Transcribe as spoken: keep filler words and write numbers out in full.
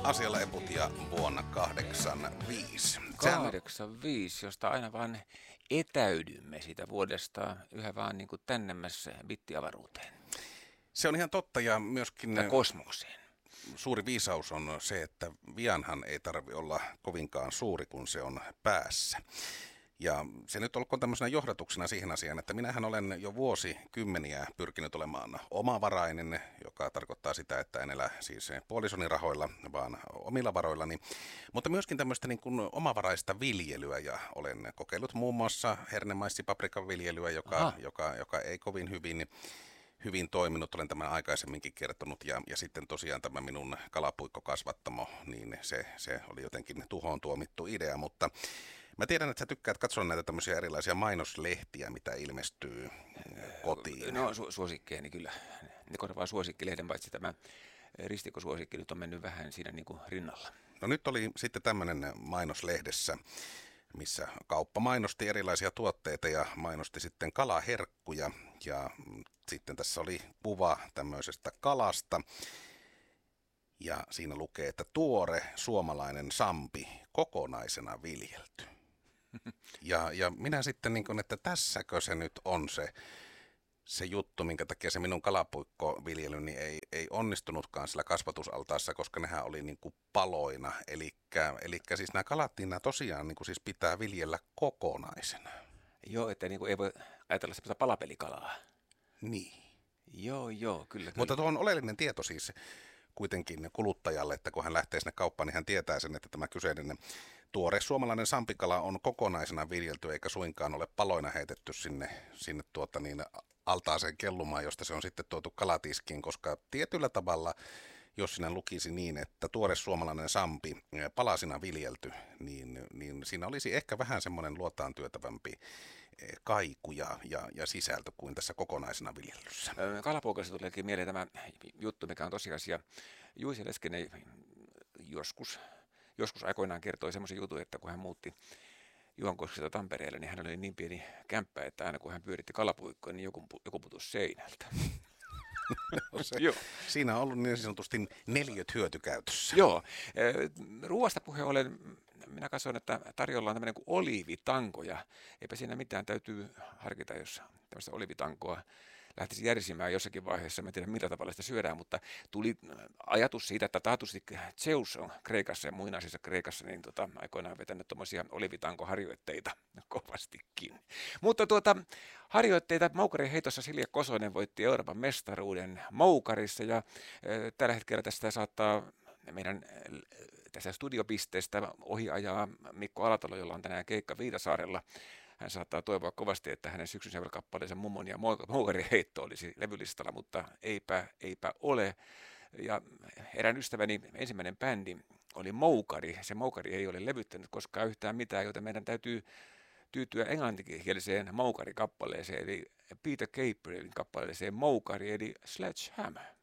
Asialla Eputia vuonna kahdeksankymmentäviisi. kahdeksankymmentäviisi, josta aina vaan etäydymme siitä vuodesta yhä vaan niin kuin tännemmässä bittiavaruuteen. Se on ihan totta ja myöskin Tai kosmokseen. Suuri viisaus on se, että vianhan ei tarvi olla kovinkaan suuri, kun se on päässä. Ja se nyt olkoon tämmöisenä johdatuksena siihen asiaan, että minähän olen jo vuosikymmeniä pyrkinyt olemaan omavarainen, joka tarkoittaa sitä, että en elä siis puolisoni rahoilla, vaan omilla varoillani. Mutta myöskin tämmöistä niin kuin omavaraista viljelyä ja olen kokeillut muun muassa hernemaissi-paprikan viljelyä, joka, joka, joka ei kovin hyvin... hyvin toiminut, olen tämän aikaisemminkin kertonut, ja, ja sitten tosiaan tämä minun kalapuikkokasvattamo, niin se, se oli jotenkin tuhoon tuomittu idea, mutta mä tiedän, että sä tykkäät katsoa näitä tämmöisiä erilaisia mainoslehtiä, mitä ilmestyy kotiin. No su- suosikkeeni kyllä, ne korvaa suosikkilehden, paitsi tämä ristikkosuosikki nyt on mennyt vähän siinä niin kuin rinnalla. No nyt oli sitten tämmöinen mainoslehdessä, missä kauppa mainosti erilaisia tuotteita ja mainosti sitten kalaherkkuja ja sitten tässä oli kuva tämmöisestä kalasta ja siinä lukee, että tuore suomalainen sampi kokonaisena viljelty. Ja, ja minä sitten niin kuin, että tässäkö se nyt on se, se juttu, minkä takia se minun kalapuikkoviljelyni ei, ei onnistunutkaan sillä kasvatusaltaassa, koska nehän oli niin kuin paloina. Eli siis nämä kalat, niin nämä tosiaan niin kuin siis pitää viljellä kokonaisena. Joo, että niin kuin ei voi ajatella semmoista palapelikalaa. Niin. Joo, joo, kyllä. kyllä. Mutta tuo on oleellinen tieto siis kuitenkin kuluttajalle, että kun hän lähtee sinne kauppaan, niin hän tietää sen, että tämä kyseinen tuore suomalainen sampikala on kokonaisena viljelty, eikä suinkaan ole paloina heitetty sinne, sinne tuota niin altaaseen kellumaan, josta se on sitten tuotu kalatiskiin, koska tietyllä tavalla, jos sinä lukisi niin, että tuore suomalainen sampi palasina viljelty, niin, niin siinä olisi ehkä vähän semmoinen luotaan työtävämpi kaiku ja, ja, ja sisältö kuin tässä kokonaisena viljelyssä. Kalapuokossa tuleekin mieleen tämä juttu, mikä on tosiasia. Juise Leskinen joskus, joskus aikoinaan kertoi semmoisen jutun, että kun hän muutti Juankoskesta Tampereelle, niin hän oli niin pieni kämppä, että aina kun hän pyöritti kalapuikkoa, niin joku, joku putosi seinältä. Se, siinä on ollut niin sanotusti neliöt hyötykäytössä. Joo. Ruoasta puheen ollen, minä katson, että tarjolla on tämmöinen kuin oliivitanko, ja eipä siinä mitään, täytyy harkita, jos tämmöistä oliivitankoa lähtisi järsimään jossakin vaiheessa, mä en tiedä millä tavalla sitä syödään, mutta tuli ajatus siitä, että taatusti Zeus on Kreikassa ja muinaisessa Kreikassa, niin tota, aikoinaan vetänyt tuommoisia oliivitankoharjoitteita kovastikin. Mutta tuota, harjoitteita moukarin heitossa Silja Kosonen voitti Euroopan mestaruuden moukarissa, ja e, tällä hetkellä tästä saattaa meidän tästä studiopisteestä ohi ajaa Mikko Alatalo, jolla on tänään keikka Viitasaarella. Hän saattaa toivoa kovasti, että hänen syksyn seurakappaleensa Mummon ja Moukarin heitto olisi levylistalla, mutta eipä, eipä ole. Ja erään ystäväni ensimmäinen bändi oli Moukari. Se Moukari ei ole levyttänyt koskaan yhtään mitään, joten meidän täytyy tyytyä englanninkieliseen Moukari-kappaleeseen, eli Peter Gabrielin kappaleeseen Moukari, eli Sledgehammer.